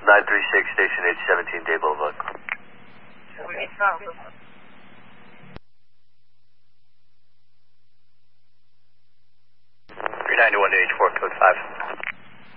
936, Station 817, Day Boulevard. 391 to H4, code 5.